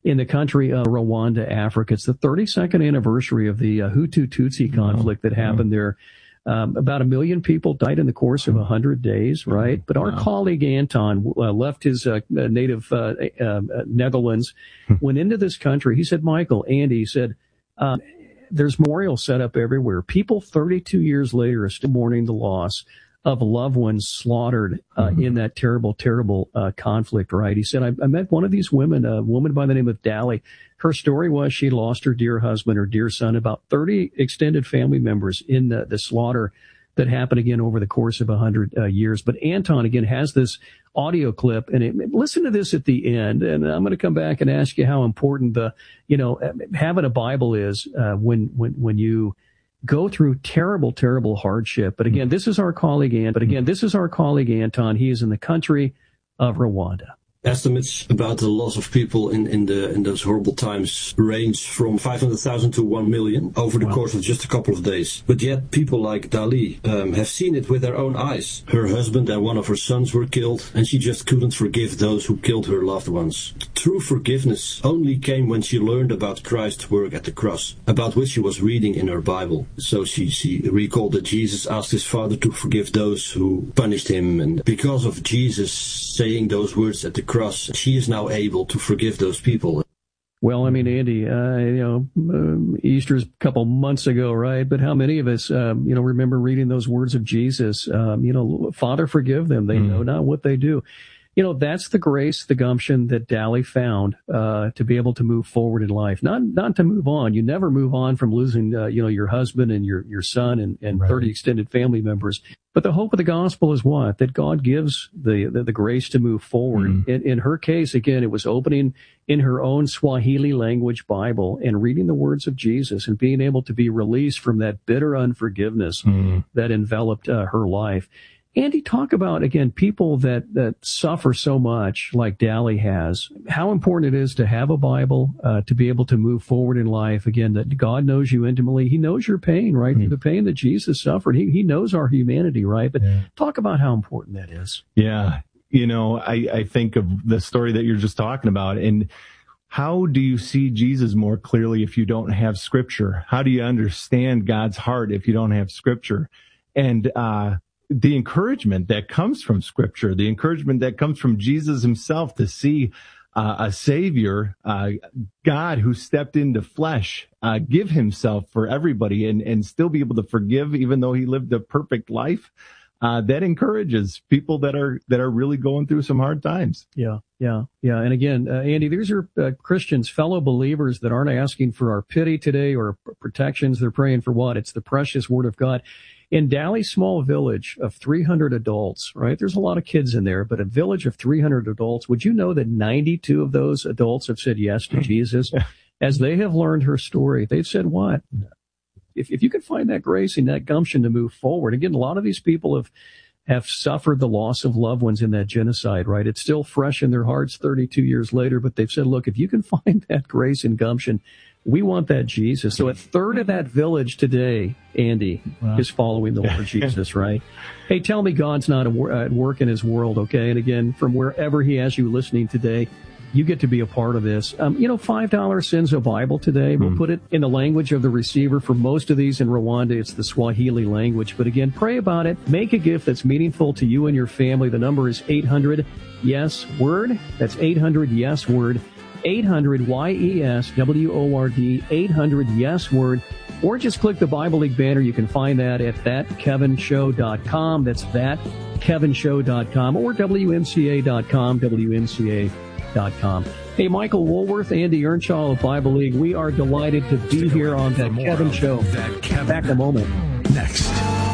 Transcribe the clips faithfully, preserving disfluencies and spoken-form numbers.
in the country of Rwanda, Africa. It's the thirty-second anniversary of the uh, Hutu-Tutsi conflict that happened there. Um, about a million people died in the course of a hundred days, right? But our wow. colleague Anton uh, left his uh, native uh, uh, Netherlands, went into this country. He said, Michael, Andy, he said, uh, there's memorials set up everywhere. People thirty-two years later are still mourning the loss of loved ones slaughtered uh, mm-hmm. in that terrible, terrible uh, conflict, right? He said, I, I met one of these women, a woman by the name of Dali. Her story was she lost her dear husband, her dear son, about thirty extended family members in the, the slaughter that happened again over the course of one hundred uh, years. But Anton, again, has this audio clip, and it, listen to this at the end, and I'm going to come back and ask you how important the, you know, having a Bible is uh, when, when, when you go through terrible, terrible hardship. But again, this is our colleague, Anton. But again, this is our colleague, Anton. He is in the country of Rwanda. Estimates about the loss of people in, in the in those horrible times range from five hundred thousand to one million over the wow. course of just a couple of days. But yet people like Dali um, have seen it with their own eyes. Her husband and one of her sons were killed, and she just couldn't forgive those who killed her loved ones. True forgiveness only came when she learned about Christ's work at the cross, about which she was reading in her Bible. So she, she recalled that Jesus asked his Father to forgive those who punished him, and because of Jesus saying those words at the cross, she is now able to forgive those people. Well, I mean, Andy, uh, you know, um, Easter's a couple months ago, right? But how many of us, um, you know, remember reading those words of Jesus? Um, you know, Father, forgive them. They mm. know not what they do. You know, that's the grace, the gumption that Dali found uh to be able to move forward in life, not not to move on. You never move on from losing, uh, you know, your husband and your your son and, and right. thirty extended family members. But the hope of the gospel is what? That God gives the the, the grace to move forward. Mm. In, in her case, again, it was opening in her own Swahili language Bible and reading the words of Jesus and being able to be released from that bitter unforgiveness mm. that enveloped uh, her life. Andy, talk about, again, people that, that suffer so much like Dali has, how important it is to have a Bible, uh, to be able to move forward in life. Again, that God knows you intimately. He knows your pain, right? Mm-hmm. The pain that Jesus suffered. He, he knows our humanity, right? But yeah. talk about how important that is. Yeah. You know, I, I think of the story that you're just talking about, and how do you see Jesus more clearly if you don't have Scripture? How do you understand God's heart if you don't have Scripture? And, uh, the encouragement that comes from Scripture, the encouragement that comes from Jesus himself to see uh, a Savior, uh, God who stepped into flesh, uh, give himself for everybody and, and still be able to forgive even though he lived a perfect life. Uh, that encourages people that are that are really going through some hard times. Yeah, yeah, yeah. And again, uh, Andy, these are uh, Christians, fellow believers that aren't asking for our pity today or protections. They're praying for what? It's the precious Word of God. In Dali's small village of three hundred adults, right? There's a lot of kids in there, but a village of three hundred adults. Would you know that ninety-two of those adults have said yes to Jesus? As they have learned her story, they've said what? If, if you can find that grace and that gumption to move forward, again, a lot of these people have, have suffered the loss of loved ones in that genocide, right? It's still fresh in their hearts thirty-two years later, but they've said, look, if you can find that grace and gumption, we want that Jesus. So a third of that village today, Andy, wow. is following the Lord Jesus, right? Hey, tell me God's not at work in his world, okay? And again, from wherever he has you listening today, you get to be a part of this. Um, you know, five dollars sends a Bible today. We'll mm. put it in the language of the receiver. For most of these in Rwanda, it's the Swahili language. But again, pray about it. Make a gift that's meaningful to you and your family. The number is eight hundred yes word. That's eight hundred yes word. eight hundred Y E S W O R D, eight hundred yes word. Or just click the Bible League banner. You can find that at that kevin show dot com. That's that kevin show dot com or W M C A dot com, W M C A dot com. Hey, Michael Woolworth, Andy Earnshaw of Bible League. We are delighted to be Stick here on That Kevin Show. That Kevin. Back in a moment. Next.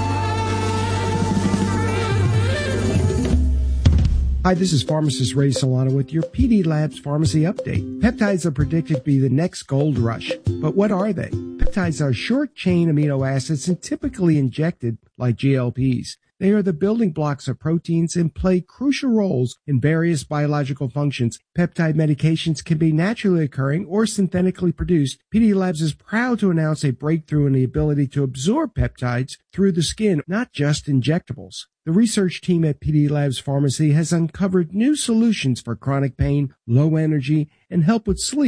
Hi, this is pharmacist Ray Solano with your P D Labs Pharmacy Update. Peptides are predicted to be the next gold rush. But what are they? Peptides are short-chain amino acids and typically injected like G L Ps. They are the building blocks of proteins and play crucial roles in various biological functions. Peptide medications can be naturally occurring or synthetically produced. P D Labs is proud to announce a breakthrough in the ability to absorb peptides through the skin, not just injectables. The research team at P D Labs Pharmacy has uncovered new solutions for chronic pain, low energy, and help with sleep.